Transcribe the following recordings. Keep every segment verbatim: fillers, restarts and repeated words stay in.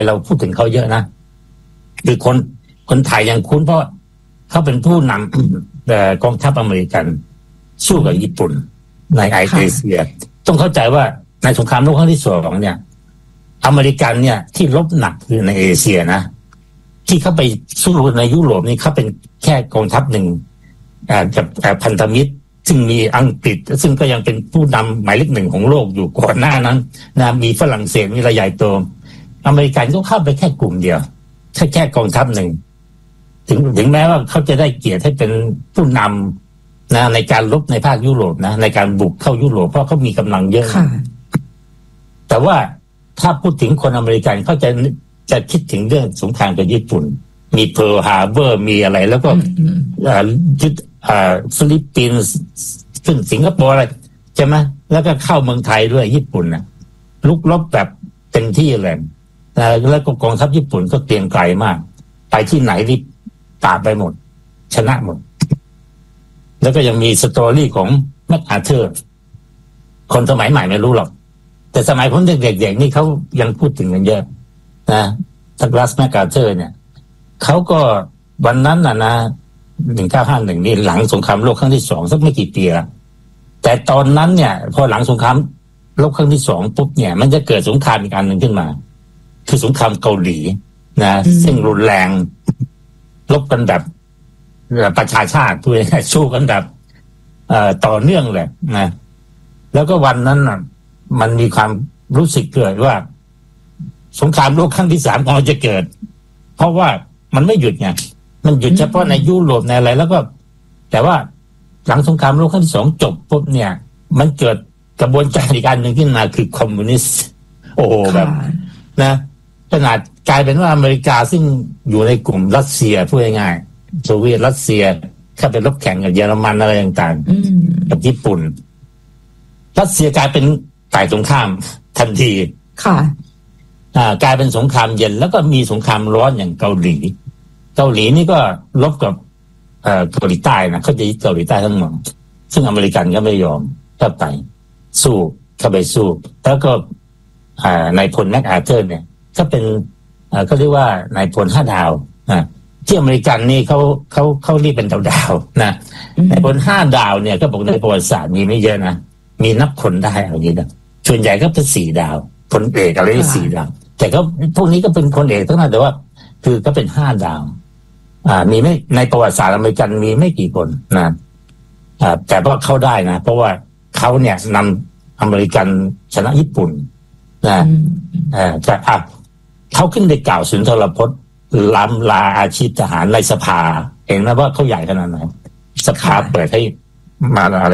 เราพูดถึงเขาเยอะนะคือคนคนไทยยังคุ้นเพราะเขาเป็นผู้นำกองทัพอเมริกันสู้กับญี่ปุ่นในไอเอเชียต้องเข้าใจว่าในสงครามโลกครั้งที่สองเนี่ยอเมริกันเนี่ยที่รบหนักคือในเอเชียนะที่เขาไปสู้ในยุโรปนี่เขาเป็นแค่กองทัพหนึ่งกับพันธมิตรซึ่งมีอังกฤษซึ่งก็ยังเป็นผู้นำหมายเลขหนึ่งของโลกอยู่ก่อนหน้านั้นนะมีฝรั่งเศสมีระยะโตอเมริกันก็เข้าไปแค่กลุ่มเดียวแค่แค่กองทัพหนึ่งถึงถึงแม้ว่าเขาจะได้เกียรติให้เป็นผู้นำนะในการรบในภาคยุโรปนะในการบุกเข้ายุโรปเพราะเขามีกำลังเยอะแต่ว่าถ้าพูดถึงคนอเมริกันเขาจะจะคิดถึงเรื่องสงครามกับญี่ปุ่นมีเพิร์ลฮาร์เบอร์มีอะไรแล้วก็ยึดฟิลิปปินส์ขึ้นสิงคโปร์อะไรใช่ไหมแล้วก็เข้าเมืองไทยด้วยญี่ปุ่นนะลุกลบแบบเต็มที่เลยแล้วก็กองทัพญี่ปุ่นก็เกรียงไกรมากไปที่ไหนรีบปราบไปหมดชนะหมดแล้วก็ยังมีสตอรี่ของแมคอาเธอร์คนสมัยใหม่ไม่รู้หรอกแต่สมัยผมเด็กๆนี่เขายังพูดถึงกันเยอะนะทักลัสแมคอาเธอร์เนี่ยเขาก็วันนั้นน่ะนะหนึ่งเก้าห้าหนึ่งนี่หลังสงครามโลกครั้งที่สองสักไม่กี่ปีละแต่ตอนนั้นเนี่ยพอหลังสงครามโลกครั้งที่สองปุ๊บเนี่ยมันจะเกิดสงครามอีกอันหนึ่งขึ้นมาคือสงครามเกาหลีนะซึ่งรุนแรงลบกันแบบประชาชาติด้วยสู้กันแบบต่อเนื่องเลยนะแล้วก็วันนั้นน่ะมันมีความรู้สึกเกิดว่าสงครามโลกครั้งที่สามกำลังจะเกิดเพราะว่ามันไม่หยุดไงมันหยุดเฉพาะในยุโรปในอะไรแล้วก็แต่ว่าหลังสงครามโลกครั้งที่สองจบปุ๊บเนี่ยมันเกิดกระบวนการอีกอันหนึ่งขึ้นมาคือคอมมิวนิสต์โอ้โหแบบนะขนาดกลายเป็นว่าอเมริกาซึ่งอยู่ในกลุ่มรัสเซียพูดง่ายๆโซเวียตรัสเซียเข้าไปรบแข่งกับเยอรมันอะไรต่างๆกับญี่ปุ่นรัสเซียกลายเป็นฝ่ายสงครามทันทีค่ะอ่ากลายเป็นสงครามเย็นแล้วก็มีสงครามร้อนอย่างเกาหลีเกาหลีนี่ก็รบกับเอ่อเกาหลีใต้นะเขาจะยึดเกาหลีใต้ทั้งหมดซึ่งอเมริกันก็ไม่ยอมเข้าไปสู้เข้าไปสู้แล้วก็อ่านายพลแมคอาเธอร์เนี่ยก็เป็นอ่าเขาเรียกว่านายพลห้าดาวอ่าที่อเมริกันนี่เขาเขาเขาเรียกเป็นดาวดาวนะนายพลห้าดาวเนี่ยก็บอกในประวัติศาสตร์มีไม่เยอะนะมีนับคนได้เอาอย่างนี้นะส่วนใหญ่ก็เป็นสี่ดาวพลเอกอะไรสี่ดาวแต่ก็พวกนี้ก็เป็นพลเอกทั้งนั้นแต่ว่าคือก็เป็นห้าดาวอ่ามีไม่ในประวัติศาสตร์อเมริกันมีไม่กี่คนนะอ่าแต่ว่าเขาได้นะเพราะว่าเขาเนี่ยนำอเมริกันชนะญี่ปุ่นนะอ่าแต่อ่ะเขาขึ้นได้กล่าวสุนทรพจน์ล้ำลาอาชีพทหารในสภาเห็นไหมว่าเขาใหญ่ขนาดไหนสภาเปิดให้มาอะไร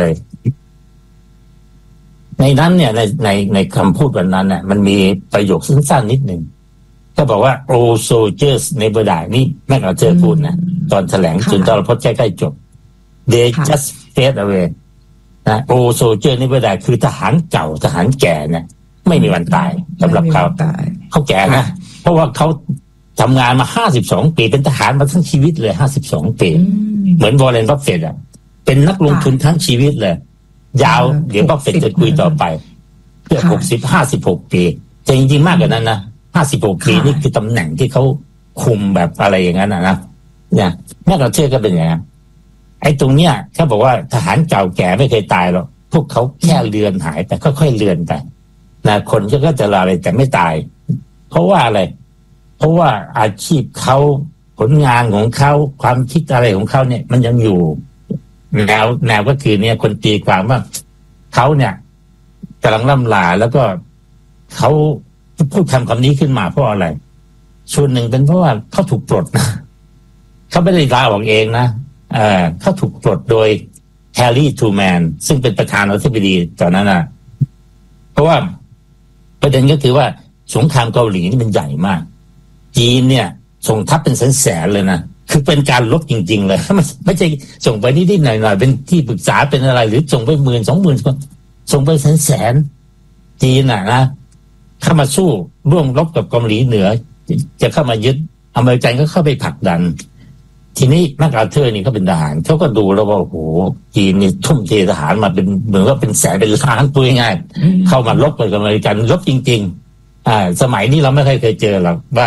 ในนั้นเนี่ยในในในคำพูดวันนั้นเนี่ยมันมีประโยคสั้นๆนิดหนึ่งก็บอกว่า all soldiers never die นี่แม่กอาเธอร์พูดนะตอนแถลงสุนทรพจน์ใกล้ๆจบ they just fade away นะ all soldiers never die คือทหารเก่าทหารแก่เนี่ยไม่มีวันตายสำหรับเขาเขาแก่นะเพราะว่าเขาทำงานมาห้าสิบสองปีเป็นทหารมาทั้งชีวิตเลยห้าสิบสองปีเหมือนวอร์เรน บัฟเฟตต์อ่ะเป็นนักลงทุนทั้งชีวิตเลยยาวเดี๋ยวบัฟเฟตต์จะคุยต่อไปเพื่อหกสิบห้าสิบหกปีแต่จริงๆมากกว่านั้นนะห้าสิบหกปีนี่คือตำแหน่งที่เขาคุมแบบอะไรอย่างนั้นนะนะเนี่ยแม่กระเชื่อก็เป็นอย่างนั้นไอ้ตรงเนี้ยเขาบอกว่าทหารเก่าแก่ไม่เคยตายหรอกพวกเขาแค่เลือนหายแต่ค่อยๆเลือนไปนะคนก็จะลาอะไรแต่ไม่ตายเพราะว่าอะไรเพราะว่าอาชีพเขาผลงานของเขาความคิดอะไรของเขาเนี่ยมันยังอยู่แนวแนวก็คือเนี่ยคนตีความว่าเขาเนี่ยกำลังล่ำลาแล้วก็เขาพูดคำคำนี้ขึ้นมาเพราะอะไรส่วนหนึ่งเป็นเพราะว่าเขาถูกปลดนะเขาไม่ได้ลาออกเองนะเออเขาถูกปลดโดยแฮร์รี่ทูแมนซึ่งเป็นประธานาธิบดีตอนนั้นนะเพราะว่าประเด็นก็คือว่าสงครามเกาหลีนี่มันใหญ่มากจีนเนี่ยส่งทัพเป็นแสนๆเลยนะคือเป็นการลบจริงๆเลยไม่ไม่ใช่ส่งไปนิดๆหน่อยๆเป็นที่ปรึกษาเป็นอะไรหรือส่งไปหมื่นสองหมื่นคนส่งไปแสนๆจีนน่ะนะเข้ามาสู้ร่วมรบกับเกาหลีเหนือจะเข้ามายึดอเมริกันก็เข้าไปผลักดันทีนี้แมคอาเธอร์นี่เขาเป็นทหารเขาก็ดูแล้วว่าโอ้โหจีนนี่ทุ่มเททหารมาเป็นเหมือนว่าเป็นแสนเป็นล้านตัวง่ายๆเข้ามารบกับอเมริกันรบจริงๆอ่าสมัยนี้เราไม่เคยเคยเจอหรอกว่า